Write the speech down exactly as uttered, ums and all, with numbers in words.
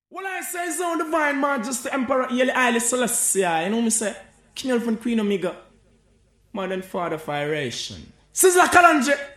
Well, I say his own divine majesty, Emperor Haile Haile Selassie. You know me say, King Elf and Queen Omega, modern father of iration. Sizzla Kalonji.